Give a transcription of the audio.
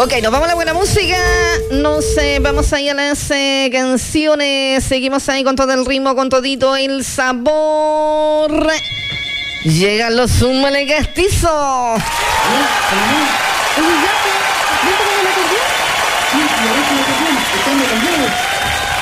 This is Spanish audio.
Ok, nos vamos a la buena música. No sé, vamos ahí a las canciones. Seguimos ahí con todo el ritmo, con todito el sabor. Llegan los Zumale Castizos. Oye, ya, ¿viste cómo la acordeón? Sí, lo ves como acordeón, echando también.